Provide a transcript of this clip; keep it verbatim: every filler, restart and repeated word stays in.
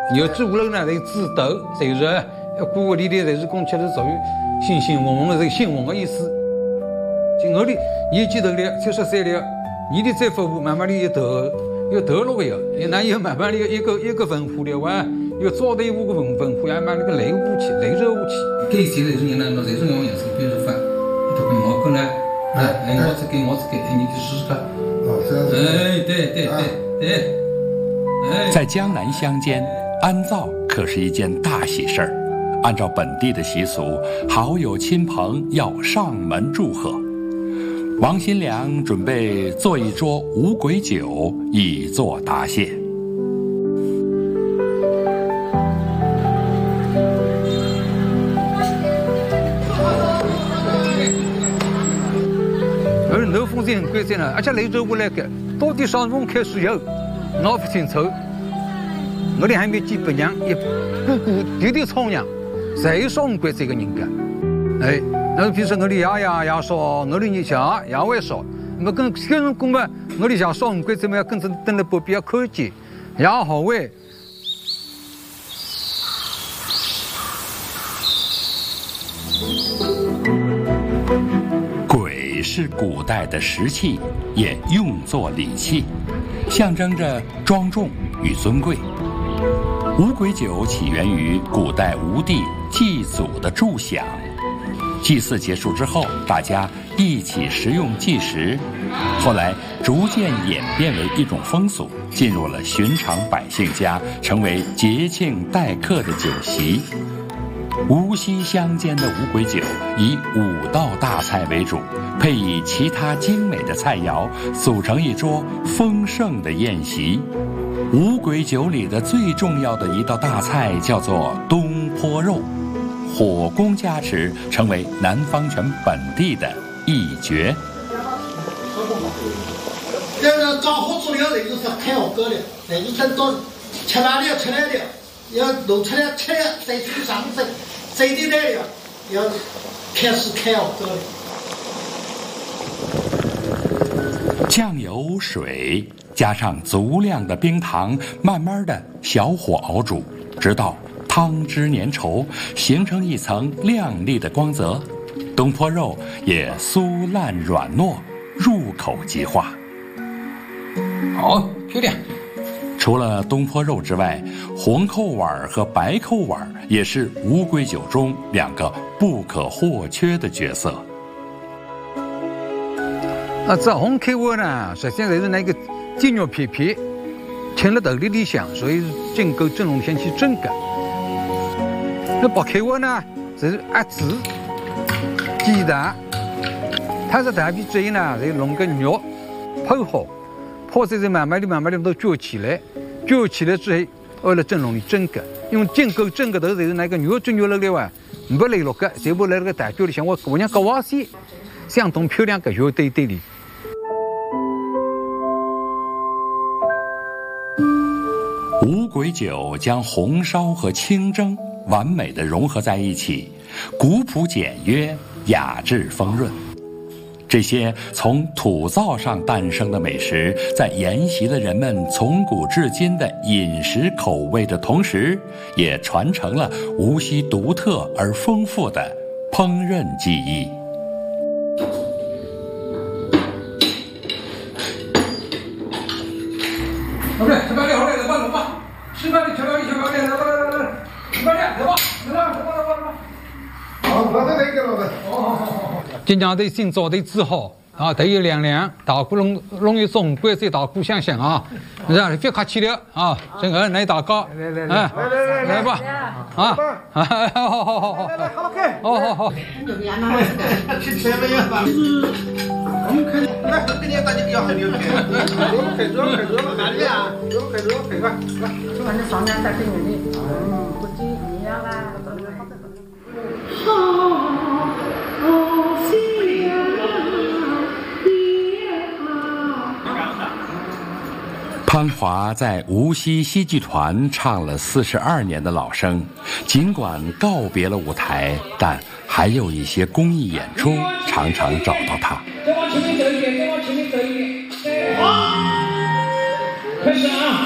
有支五楼呢，是指头，就是要古里里侪是讲起来属于新兴文文的这个兴文的意思。今后里年纪头了，七十岁了，你的再服务，慢慢的有头有头落位个，那有慢慢的一个一个文化了哇，有早代舞个文文化，也慢那个雷武器、雷热武器。给谁来说人呢？那谁说用颜色，比如说发，这个毛可呢？哎，哎，我这给我这给，哎，你去试试看。哦，这样子。哎，对对对对。哎， 在江南乡间，安葬可是一件大喜事儿。按照本地的习俗，好友亲朋要上门祝贺。王新良准备做一桌五鬼酒，以作答谢。 而南风是很关键的，而且雷州我来个，到底啥辰光开始有，我不清楚。我哋还没见白娘，一姑姑有点苍娘，谁说唔关这个人家？哎，那比如说我的爷爷也说，我的爷也会说，那跟跟人讲嘛，我的爷说唔关怎么样，跟着等了旁边要看见，也好喂。 鬼是古代的石器，也用作礼器，象征着庄重与尊贵。五鬼酒起源于古代吴地祭祖的祝享，祭祀结束之后，大家一起食用祭食，后来逐渐演变为一种风俗，进入了寻常百姓家，成为节庆待客的酒席。无锡乡间的五鬼酒以五道大菜为主，配以其他精美的菜肴，组成一桌丰盛的宴席。五鬼酒里的最重要的一道大菜叫做东坡肉，火攻加持，成为南方泉本地的一绝。 这个搞好做了，那个是太好喝了，那个等到吃完了吃来了，要弄出来吃了，再去上色，再的来了，要开始太好喝了。 酱油、水加上足量的冰糖，慢慢的小火熬煮，直到汤汁粘稠，形成一层亮丽的光泽，东坡肉也酥烂软糯，入口即化。 好，漂亮。 除了东坡肉之外，红扣碗和白扣碗也是五鬼酒中两个不可或缺的角色。 啊，这红扣碗呢，实际上是那个鸡肉片片，请了头里里向，所以经过蒸笼先去蒸的。那白扣碗呢，是鸭子、鸡蛋，它是特别注意呢，是弄个肉泡好。泡在这慢慢的、慢慢的都卷起来，卷起来之后，按了蒸笼里蒸个。因为经过蒸个头就是那个肉蒸肉了的话，不来落个，全部来那个蛋卷里，像我姑娘搞哇塞，相当漂亮个肉堆堆里。 五鬼酒将红烧和清蒸完美的融合在一起，古朴简约，雅致丰润。这些从土灶上诞生的美食，在沿袭了人们从古至今的饮食口味的同时，也传承了无锡独特而丰富的烹饪技艺。 好嘞，吃饭了，好嘞，来吧，来吧，吃饭了，吃饭了，吃饭了，来吧，来来来，吃饭了，来吧，来吧，来吧，来吧，来吧。好，老板来给老板。好好好好。今朝的新早的煮好啊，头有凉凉，大锅弄弄一种关在大锅香香啊，是吧？别客气了啊，这个来大哥，来来来，来来来吧，啊，好好好好好，来好开，好好好。 去吃没有吧？我们看，来，今天大家比较很牛开，开热开热了，哪里啊？热开热开快，来， 就反正上面再给你的，嗯，估计一样啦， 潘华在无锡戏剧团唱了四十二年的老生，尽管告别了舞台，但还有一些公益演出常常找到他。 再往前面走一点，再往前面走一点。好，开始啊！